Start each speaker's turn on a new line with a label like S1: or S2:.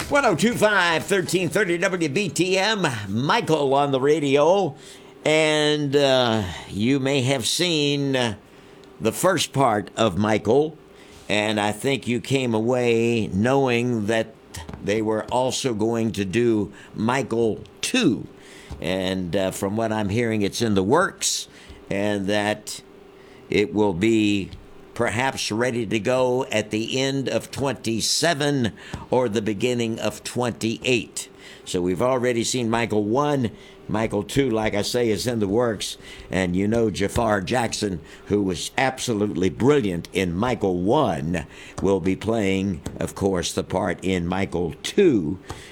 S1: 1025 1330 WBTM, Michael on the radio. And you may have seen the first part of Michael, and I think you came away knowing that they were also going to do Michael 2. And from what I'm hearing, it's in the works, and that it will be perhaps ready to go at the end of 27 or the beginning of 28. So we've already seen Michael 1. Michael 2, like I say, is in the works. And you know Jafar Jackson, who was absolutely brilliant in Michael 1, will be playing, of course, the part in Michael 2.